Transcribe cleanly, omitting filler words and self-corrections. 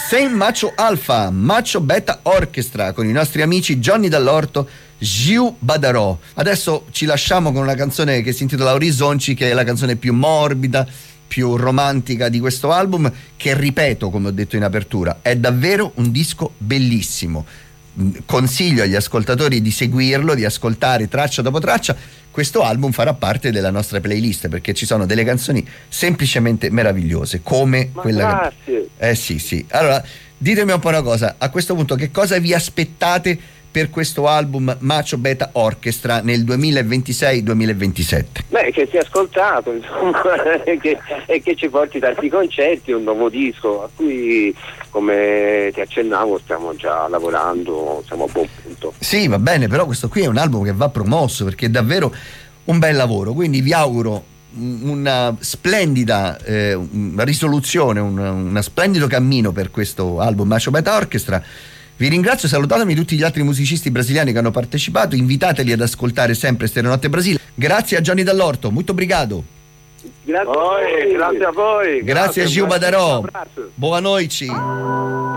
Saint Macho Alpha, Macho Beta Orchestra, con i nostri amici Johnny Dall'Orto, Giu Badarò. Adesso ci lasciamo con una canzone che si intitola Orizzonci, che è la canzone più morbida, più romantica di questo album, che ripeto, come ho detto in apertura, è davvero un disco bellissimo. Consiglio agli ascoltatori di seguirlo, di ascoltare traccia dopo traccia. Questo album farà parte della nostra playlist, perché ci sono delle canzoni semplicemente meravigliose, come quella che... sì. Allora, ditemi un po' una cosa, a questo punto che cosa vi aspettate per questo album Macho Beta Orchestra nel 2026-2027? Beh, che sia ascoltato, insomma, e che ci porti tanti concerti, un nuovo disco a cui, come ti accennavo, stiamo già lavorando, siamo a buon punto. Sì, va bene, però questo qui è un album che va promosso, perché è davvero un bel lavoro, quindi vi auguro una splendida risoluzione, un splendido cammino per questo album Macho Beta Orchestra. Vi ringrazio, salutatemi tutti gli altri musicisti brasiliani che hanno partecipato, invitateli ad ascoltare sempre Stereo Notte Brasile. Grazie a Johnny Dall'Orto, molto obrigado. Grazie a voi. Grazie a Giu Badarò. Boa noite.